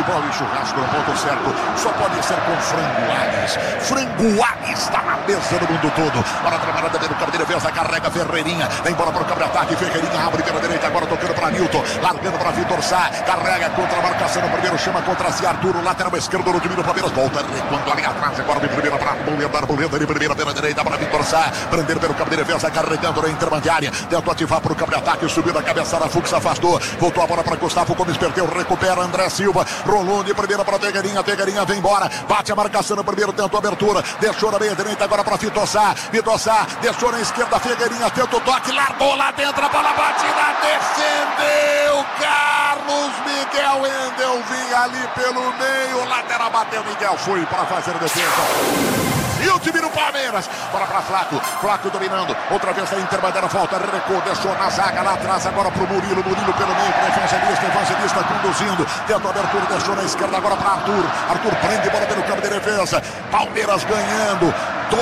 futebol e churrasco no ponto certo. Só pode ser com Frango Alves. Frango Alves está na mesa do mundo todo. Para trabalhar também no campo de defesa, carrega Ferreirinha. Vem embora para o campo de ataque. Ferreirinha abre pela direita, agora tocando para Nilton. Largando para Vitor Sá. Carrega contra a marcação no primeiro, chama contra si Arturo. Lateral esquerdo no time do Palmeiras. Volta recuando ali atrás. Agora de primeira para Bolenda. De primeira pela direita para Vitor Sá. Prender pelo campo de defesa, carregando na intermediária. Tentou ativar para o campo de ataque. Subiu da cabeçada. Fux afastou. Voltou a bola para Gustavo Gomes. Perdeu. Recupera André Silva. Rolou de primeira para Pegueirinha. Pegueirinha vem embora. Bate a marcação no primeiro. Tentou a abertura. Deixou na meia direita agora para Vitor Sá. Vitor Sá deixou na esquerda. Figueirinha tenta o toque. Largou lá dentro. A bola batida. Defendeu. Carlos Miguel Wendel vinha ali pelo meio. Lateral bateu. Miguel foi para fazer a defesa. E o time do Palmeiras. Bola para Flaco. Flaco dominando. Outra vez a intermediária. Volta. Recuou. Deixou na zaga lá atrás. Agora para o Murilo. Murilo pelo meio. Para Evangelista conduzindo. Tenta a abertura. Deixou na esquerda agora para Arthur. Arthur prende bola pelo campo de defesa. Palmeiras ganhando.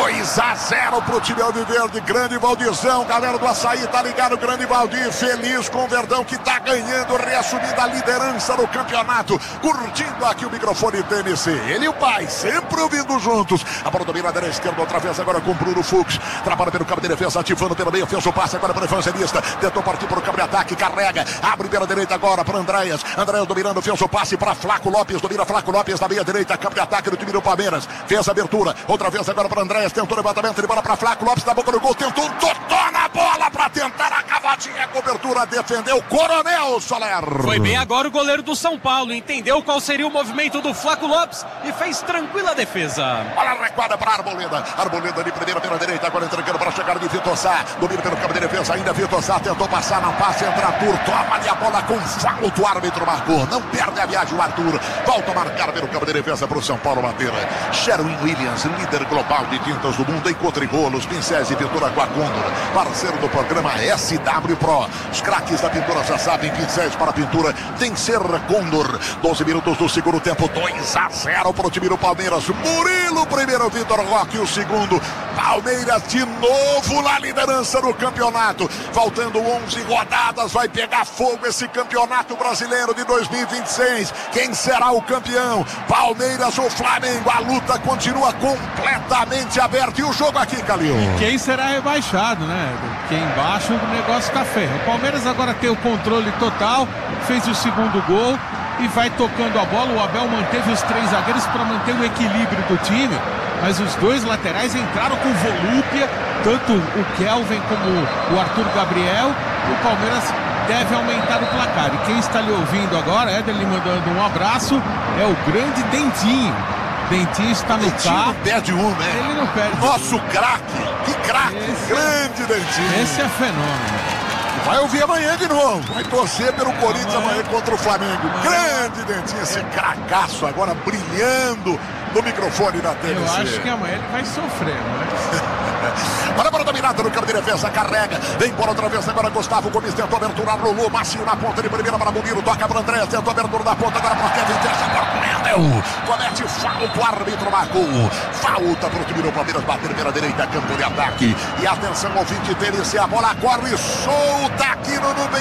2-0 pro time alviverde. Grande Valdizão, galera do Açaí, tá ligado? Grande Valdir, feliz com o Verdão que tá ganhando, reassumindo a liderança do campeonato, curtindo aqui o microfone TNC. Ele e o pai, sempre ouvindo juntos. A bola domina na esquerda, outra vez agora com Bruno Fux. Trabalha pelo campo de defesa, ativando pelo meio, fez o passe agora para o Evangelista. Tentou partir para o campo de ataque, carrega, abre pela direita agora para Andréas. Andréas dominando, fez o passe para Flaco Lopes, domina Flaco Lopes na meia direita, campo de ataque do time do Palmeiras. Fez a abertura, outra vez agora para Andréas. Tentou levantamento de bola para Flaco Lopes na boca do gol, tentou, tocou na bola para tentar a cavadinha, a cobertura, defendeu Coronel Soler. Foi bem agora o goleiro do São Paulo, entendeu qual seria o movimento do Flaco Lopes e fez tranquila defesa. Bola recuada para Arboleda, Arboleda de primeira pela direita, agora entregando para chegar de Vitor Sá, domina pelo campo de defesa, ainda Vitor Sá, tentou passar, não passa, entra Arthur, toma ali a bola com falta, o árbitro marcou, não perde a viagem o Arthur, volta a marcar pelo campo de defesa para o São Paulo bater. Sherwin Williams, líder global de tintas do mundo, encontre bolos, pincéis e pintura com a Condor, parceiro do programa SW Pro. Os craques da pintura já sabem, pincéis para pintura tem que ser Condor. 12 minutos do segundo tempo, 2-0 para o time do Palmeiras. Murilo, primeiro, Vitor Roque, o segundo. Palmeiras de novo na liderança do campeonato. Faltando 11 rodadas, vai pegar fogo esse campeonato brasileiro de 2026. Quem será o campeão? Palmeiras ou Flamengo? A luta continua completamente aberta. E o jogo aqui, Calil? E quem será rebaixado, né? Porque embaixo o negócio tá feio. O Palmeiras agora tem o controle total, fez o segundo gol e vai tocando a bola. O Abel manteve os 3 zagueiros para manter o equilíbrio do time, mas os 2 laterais entraram com volúpia, tanto o Kelvin como o Arthur Gabriel. O Palmeiras deve aumentar o placar. E quem está lhe ouvindo agora, Éder lhe mandando um abraço, é o grande Dentinho. Dentinho está no carro. Não perde um, né? Ele não perde. Nosso craque, que craque, grande Dentinho. Esse é fenômeno. Vai ouvir amanhã de novo. Vai torcer pelo Corinthians amanhã contra o Flamengo. Grande Dentinho, esse cracaço agora brilhando no microfone da TNC. Eu acho que amanhã ele vai sofrer, mas... Olha a bola dominada no campo de defesa, carrega, vem bola outra vez agora Gustavo Gomes, tentou abertura, rolou, macio na ponta de primeira para Murilo, toca para André, tentou abertura da ponta, agora para Kevin, fecha agora para Wendel, comete falta, o árbitro marcou, falta para o time do Palmeiras, bater pela direita, campo de ataque, e atenção ao fim de TNC, a bola corre solta aqui no Nubem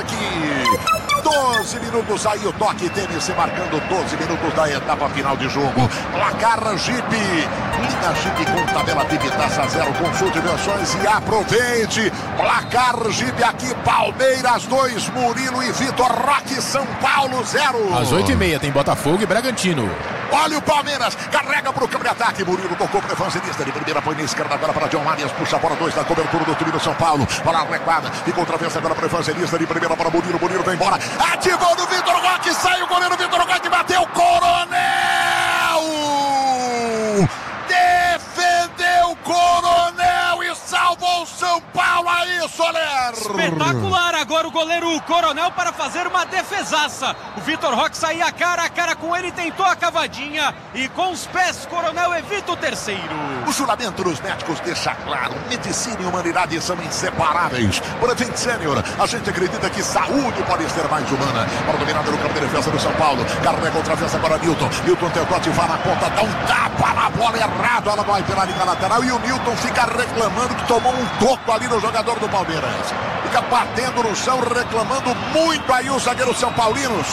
Parque. 12 minutos aí o toque, TNC marcando 12 minutos da etapa final de jogo. Placar Jeep. Linha Jeep com tabela PIB taxa zero. Consulte versões e aproveite. Placar Jeep aqui, Palmeiras 2, Murilo e Vitor Roque, São Paulo 0. Às 8h30 tem Botafogo e Bragantino. Olha o Palmeiras, carrega para o campo de ataque. Murilo tocou para o Evangelista. De primeira põe na esquerda agora para John Arias. Puxa a bola 2 da cobertura do time do São Paulo. Bola recuada. Fica outra vez agora para o Evangelista. De primeira para Murilo. Murilo vai embora. Ativou do Vitor Roque. Sai o goleiro Vitor Roque. Bateu. Coronel! Defendeu Coronel e salvou o São Paulo aí, Soler! Espetacular agora o goleiro Coronel para fazer uma defesaça. O Vitor Roque saía cara a cara com ele, tentou a cavadinha e com os pés Coronel evita o terceiro. O juramento dos médicos deixa claro, medicina e humanidade são inseparáveis. Prevent Senior, a gente acredita que saúde pode ser mais humana. Para dominada no campo de defesa do São Paulo, carrega outra vez agora Nilton. Nilton tentou ativar na ponta, dá um tapa na bola errado, ela vai pela linha lateral e o Nilton fica reclamando que tomou um toco ali no jogador do Palmeiras. Fica batendo no chão, reclamando muito aí o zagueiro São Paulino.